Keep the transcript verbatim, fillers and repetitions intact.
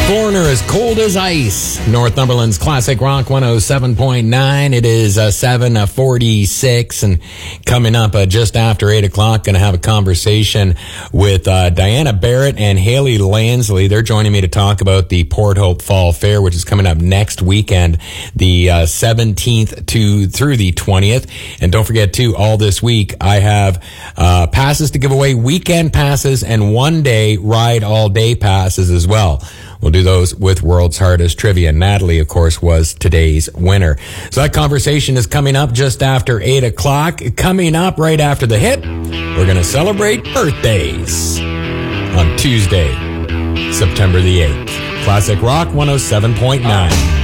Foreigner as cold as ice. Northumberland's Classic Rock one oh seven point nine. It is uh, seven forty-six, and coming up uh, just after eight o'clock, going to have a conversation with uh, Diana Barrett and Haley Lansley. They're joining me to talk about the Port Hope Fall Fair, which is coming up next weekend, the uh, seventeenth to through the twentieth. And don't forget, too, all this week, I have uh, passes to give away, weekend passes, and one-day ride all-day passes as well. We'll do those with World's Hardest Trivia. Natalie, of course, was today's winner. So that conversation is coming up just after eight o'clock. Coming up right after the hit, we're going to celebrate birthdays on Tuesday, September the eighth. Classic Rock one oh seven point nine.